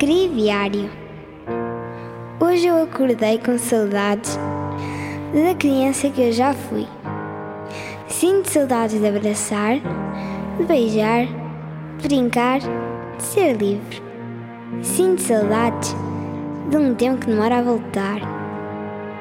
Breviário. Hoje eu acordei com saudades da criança que eu já fui. Sinto saudades de abraçar, de beijar, de brincar, de ser livre. Sinto saudades de um tempo que demora a voltar.